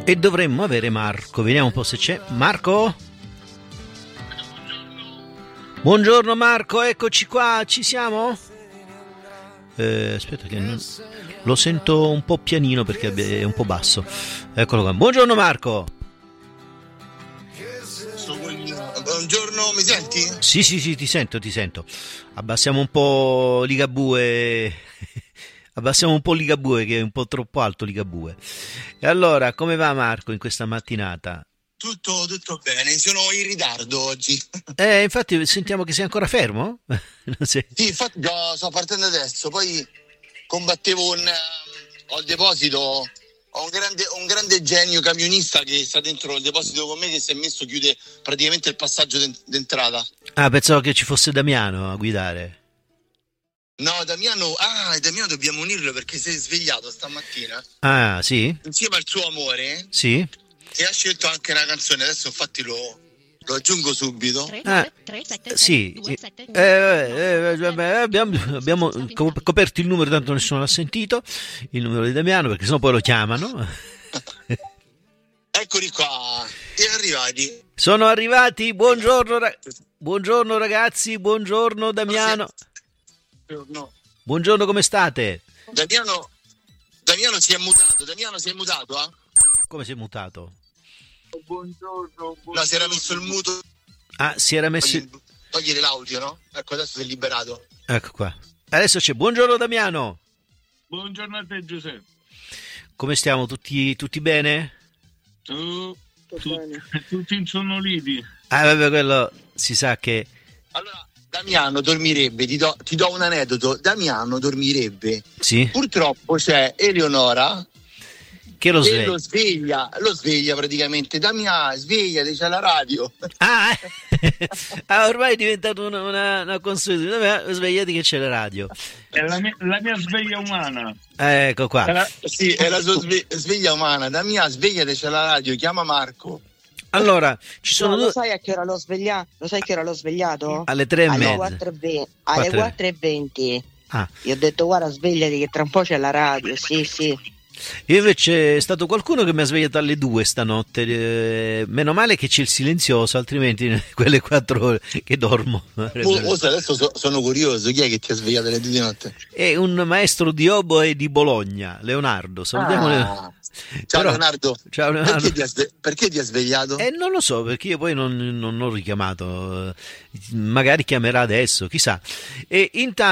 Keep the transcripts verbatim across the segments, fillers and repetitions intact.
E dovremmo avere Marco, vediamo un po' se c'è. Marco? Buongiorno Marco, eccoci qua, ci siamo? Eh, aspetta che non... lo sento un po' pianino perché è un po' basso. Eccolo qua. Buongiorno Marco. Buongiorno, mi senti? Sì, sì, sì, ti sento, ti sento. Abbassiamo un po' Ligabue. Abbassiamo un po' Ligabue che è un po' troppo alto Ligabue. E allora, come va Marco in questa mattinata? Tutto, tutto bene, sono in ritardo oggi. Eh, infatti sentiamo che sei ancora fermo? Non sei... Sì, infatti no, sto partendo adesso, poi combattevo un, ho il deposito, ho un grande, un grande genio camionista che sta dentro il deposito con me che si è messo, chiude praticamente il passaggio d'entrata. Ah, pensavo che ci fosse Damiano a guidare. No, Damiano, ah, Damiano dobbiamo unirlo perché si è svegliato stamattina. Ah, sì? Insieme al suo amore. Sì. E ha scelto anche una canzone, adesso infatti lo, lo aggiungo subito. Ah, sì, eh, eh, eh, abbiamo, abbiamo coperto il numero, tanto nessuno l'ha sentito, il numero di Damiano, perché sennò poi lo chiamano. Eccoli qua, siamo arrivati. Sono arrivati, buongiorno, ra- buongiorno ragazzi, buongiorno Damiano. No. Buongiorno, come state? Damiano, Damiano si è mutato, Damiano si è mutato, eh? Come si è mutato? Buongiorno, buongiorno. No, si era messo il muto. Ah, si era messo... Togli, togliere l'audio, no? Ecco, adesso si è liberato. Ecco qua. Adesso c'è. Buongiorno Damiano. Buongiorno a te Giuseppe. Come stiamo? Tutti, tutti bene? Tu, tu, tutti insonnoliti. Ah, vabbè, quello si sa che... Allora, Damiano dormirebbe, ti do, ti do un aneddoto. Damiano dormirebbe. Sì. Purtroppo c'è Eleonora... Che lo sveglia? Lo sveglia, lo sveglia praticamente. Damiano, svegliati, c'è la radio. Ah, ah, ormai è diventato una, una, una consuetudine. Svegliati che c'è la radio. È la mia, la mia sveglia umana. Eh, ecco qua. È la, sì, è la sua sve, sveglia umana. Damiano, svegliati, c'è la radio, chiama Marco. Allora, ci sono no, due... Lo sai a che ora l'ho svegliato? Lo sai che ora l'ho svegliato? Alle tre e alle mezza. quattro e venti. Alle quattro e venti. Ah. Io ho detto guarda svegliati che tra un po' c'è la radio. Sì, sì. Io invece è stato qualcuno che mi ha svegliato alle due stanotte, eh, meno male che c'è il silenzioso, altrimenti quelle quattro ore che dormo. Oh, oh, adesso so, sono curioso, chi è che ti ha svegliato alle due di notte? È un maestro di oboe di Bologna, Leonardo, salutiamo ah. Leonardo. Ciao, Però, Leonardo. Ciao Leonardo. Perché ti ha, sve- perché ti ha svegliato? Eh, non lo so, perché io poi non, non ho richiamato, magari chiamerà adesso, chissà. E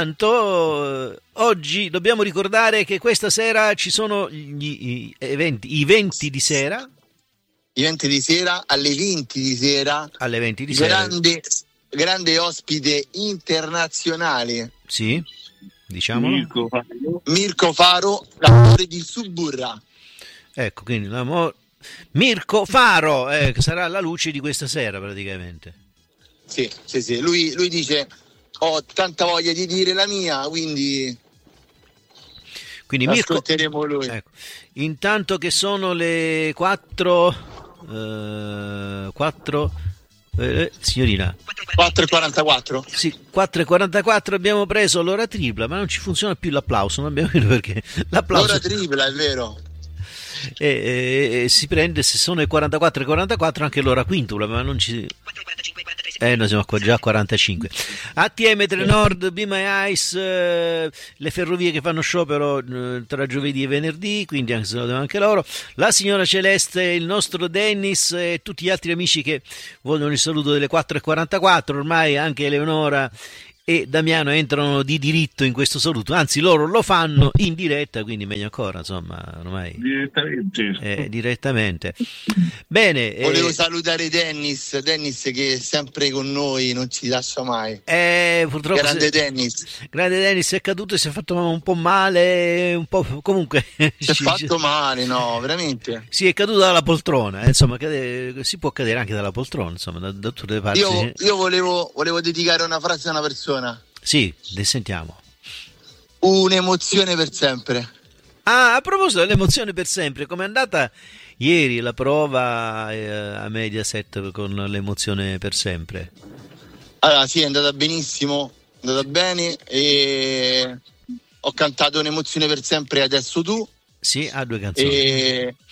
intanto oggi dobbiamo ricordare che questa sera ci sono gli eventi, i venti di sera. I venti di sera, alle venti di sera. Alle venti di grande, sera. Grande ospite internazionale. Sì, diciamo. Mirko, Mirko Faro, l'autore di Suburra. Ecco, quindi l'amore... Mirko Faro eh, sarà la luce di questa sera praticamente. Sì, sì, sì. Lui, lui dice ho tanta voglia di dire la mia, quindi, quindi Mirko... ascolteremo lui. Ecco. Intanto che sono le quattro... Eh, quattro... Eh, signorina quattro e quarantaquattro. Sì, quattro e quarantaquattro abbiamo preso l'ora tripla, ma non ci funziona più l'applauso, non abbiamo capito perché l'applauso... L'ora tripla, è vero. E, e, e si prende, se sono le quarantaquattro e quarantaquattro, anche l'ora quintupla, ma non ci... Eh, noi siamo qua già a quarantacinque. A T M Trenord, Be My Ice, eh, le ferrovie che fanno sciopero eh, tra giovedì e venerdì, quindi anche, anche loro. La signora Celeste, il nostro Dennis e tutti gli altri amici che vogliono il saluto delle quattro e quarantaquattro. Ormai anche Eleonora e Damiano entrano di diritto in questo saluto, anzi loro lo fanno in diretta, quindi meglio ancora, insomma, ormai direttamente. Eh, direttamente. Bene. Volevo eh, salutare Dennis, Dennis che è sempre con noi, non ci lascia mai. Eh, purtroppo grande se, Dennis. Grande Dennis è caduto e si è fatto un po' male, un po' comunque. Si è fatto male, no, veramente. Sì, è caduto dalla poltrona, eh, insomma, cade, si può cadere anche dalla poltrona, insomma, da, da tutte le parti. Io, io volevo, volevo dedicare una frase a una persona. Sì, le sentiamo. Un'emozione per sempre. Ah, a proposito dell'emozione per sempre, com'è andata ieri la prova eh, a Mediaset con l'emozione per sempre? Allora, sì, è andata benissimo, è andata bene e ho cantato un'emozione per sempre, Adesso tu. Sì, ha due canzoni. E,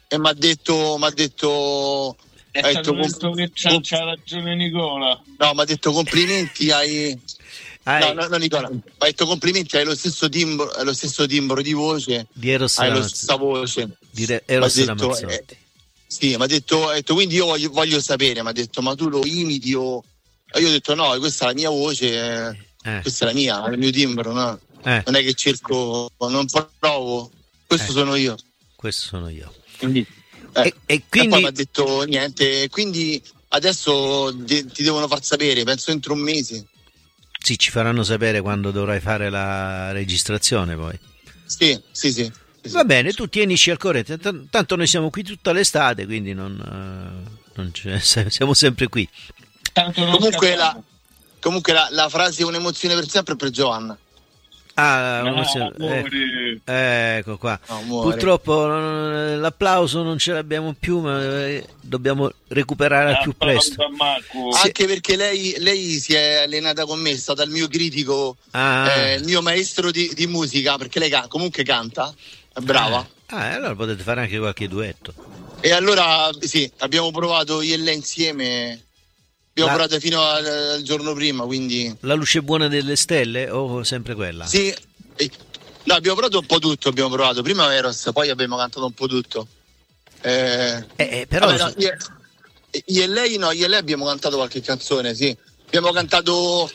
e mi ha detto, m'ha detto, È ha stato detto detto che c'ha, com- c'ha ragione Nicola. no, mi ha detto complimenti ai Ah, no, no, no, Nicola, mi ha detto complimenti, hai lo stesso timbro, hai lo stesso timbro di voce, di Eros hai la Ramazzotti. stessa voce. Di Re- Mi ha Eros detto, Ramazzotti. eh, sì, mi ha detto, ha detto, quindi io voglio, voglio sapere, mi ha detto, ma tu lo imiti o... E io ho detto no, questa è la mia voce, eh, Eh, questa è la mia, è il mio timbro, no? eh, Non è che cerco, non provo, questo Eh. sono io. questo sono io. Quindi, eh. E, e E quindi poi mi ha detto niente, quindi adesso ti, ti devono far sapere, penso entro un mese. sì, ci faranno sapere quando dovrai fare la registrazione poi. Sì, sì, sì. sì, Va sì. bene, tu tienici al corrente, T- tanto noi siamo qui tutta l'estate, quindi non, eh, non c'è- siamo sempre qui. Tanto non Comunque, la, scappiamo. comunque la, la frase un'emozione per sempre è per Giovanna. Ah, No, uno si- eh, amore. ecco qua. No, amore. Purtroppo non- l'applauso non ce l'abbiamo più, ma eh, dobbiamo recuperare al più presto. A Marco. Sì. Anche perché lei, lei si è allenata con me, è stata il mio critico, Ah, eh, il mio maestro di, di musica, perché lei ca- comunque canta, è brava. Ah, e allora potete fare anche qualche duetto. E allora sì, abbiamo provato io e lei insieme, abbiamo La- provato fino al, al giorno prima, quindi La luce buona delle stelle o sempre quella? sì. eh, No, abbiamo provato un po' tutto, abbiamo provato prima Eros, poi abbiamo cantato un po' tutto. Eh, Eh, eh, però vabbè, no, se- io, io e lei no, io e lei abbiamo cantato qualche canzone, sì. Abbiamo cantato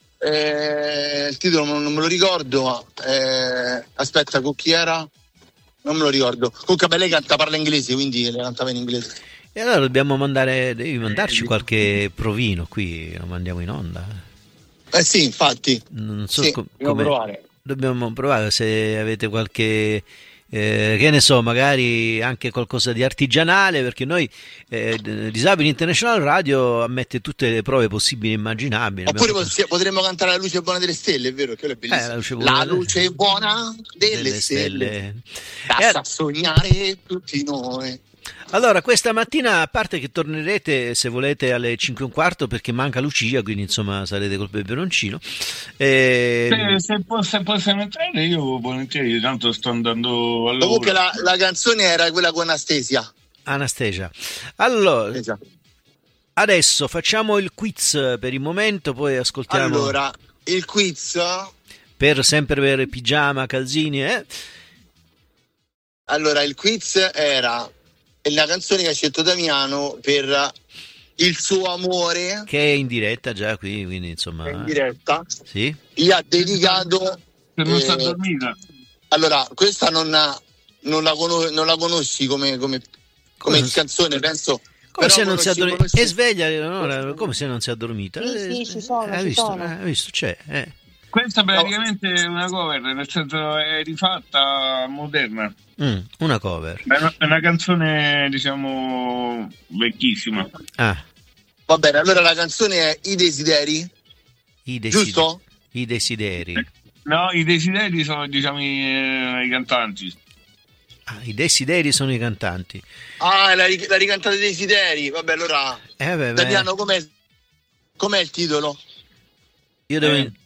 eh, il titolo non, non me lo ricordo, ma eh, aspetta, con chi era? Non me lo ricordo. Comunque beh, lei canta, parla inglese, quindi le cantava in inglese. E allora dobbiamo mandare, devi mandarci qualche provino qui, lo mandiamo in onda. Eh sì, infatti. Non so Sì, com- dobbiamo come. provare. Dobbiamo provare se avete qualche, eh, che ne so, magari anche qualcosa di artigianale, perché noi eh, Disabili International Radio ammette tutte le prove possibili e immaginabili. Oppure Abbiamo fatto- possi- potremmo cantare La luce buona delle stelle, è vero? Che quello è bellissimo. Eh, la luce buona La delle- luce buona delle, delle stelle. stelle. Basta Eh, sognare tutti noi. Allora, questa mattina, a parte che tornerete, se volete, alle cinque e un quarto, perché manca Lucia, quindi insomma sarete col peperoncino. Eh, Se, se, po- se possiamo entrare io volentieri, tanto sto andando al Comunque lavoro. la, la canzone era quella con Anastasia. Anastasia. Allora, Esatto. adesso facciamo il quiz per il momento, poi ascoltiamo Allora, il quiz. per sempre per pigiama, calzini, eh? Allora, il quiz era la canzone che ha scelto Damiano per il suo amore Che è in diretta già qui, quindi insomma. in diretta. Sì? Gli ha dedicato. Se non sta eh, dormita. Allora, questa non, ha- non, la, cono- non la conosci come, come, come Come- canzone, penso. Come però se non si è conosci- addormentata? conosci- È sveglia, Eleonora, come se non si è addormita? Sì, Eh, sì, ci sono, hai ci visto? sono. Eh, hai visto? C'è, eh. Questa praticamente è una cover, nel senso è rifatta moderna. Mm, una cover. È una, è una canzone, diciamo, vecchissima. Ah, Va bene, allora la canzone è I desideri, i desideri. giusto? I desideri. No, i desideri sono, diciamo, i, eh, i cantanti. Ah, i desideri sono i cantanti. Ah, la, ri- la ricantata dei desideri. Vabbè, allora, Eh, vabbè, beh, Damiano, com'è, com'è il titolo? io devo. eh,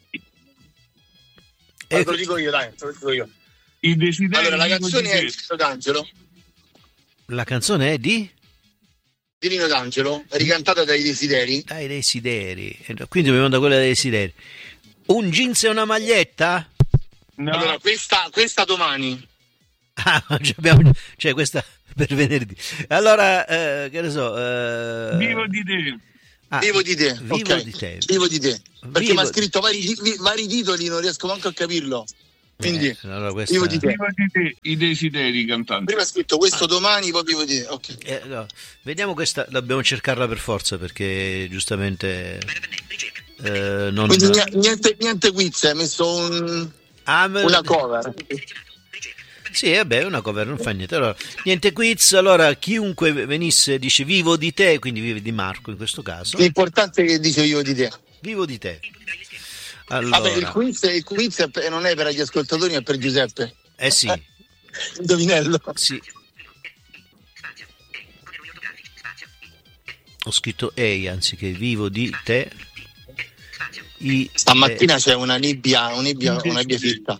Eh, Eh, te lo dico io, dai, te lo dico io. I desideri Allora, la di canzone è Così di Nino D'Angelo, la canzone è di di Nino D'Angelo, ricantata dai desideri. Dai desideri. Eh, no, quindi dobbiamo da quella dei desideri. Un jeans e una maglietta? No, Allora, questa, questa domani. Ah, ci abbiamo- cioè questa per venerdì. Allora, eh, che ne so. eh, vivo di te. ah, Vivo di te. Vivo ok. di te. Vivo di te. Perché Vivo- mi ha scritto vari, vi- vari titoli, non riesco manco a capirlo. Quindi, Eh, allora questa- vivo di te. Vivo di te, i desideri cantanti. Prima ha scritto questo domani, poi vivo di te. Ok. Eh, no, vediamo questa, dobbiamo cercarla per forza perché giustamente eh, non... Quindi ni- niente, niente quiz, hai messo un, Ah, ma- una cover. Sì, vabbè, una cover non fa niente. Allora, niente quiz, allora chiunque venisse dice vivo di te, quindi vive di Marco in questo caso. L'importante è che dice vivo di te. Vivo di te. Allora, Vabbè, il quiz, il quiz è per- non è per gli ascoltatori, è per Giuseppe. eh sì, Indovinello. sì. Ho scritto Ehi anziché vivo di te. I, Stamattina c'è una nebbia, una nebbia, una nebbia fitta.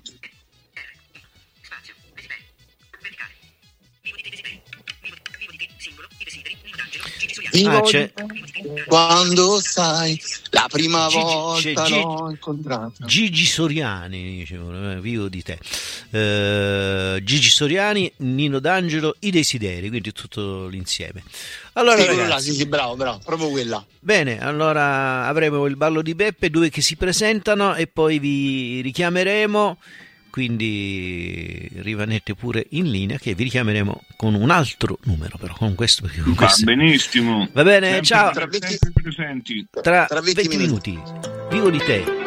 Vivo Ah, c'è quando sai la prima Gigi- volta c'è Gi- l'ho incontrata. Gigi Soriani, dicevano, eh, vivo di te. Eh, Gigi Soriani, Nino D'Angelo, I Desideri, quindi tutto l'insieme. Allora, Sì, quello là, ragazzi, sì, sì, bravo, bravo, proprio quella. bene, allora avremo il ballo di Beppe, due che si presentano e poi vi richiameremo, quindi rimanete pure in linea che vi richiameremo con un altro numero, però con questo, perché con Va questo... benissimo. Va bene, Sempre- ciao. sempre presenti. Tra Tra venti venti minuti. Vivo di te.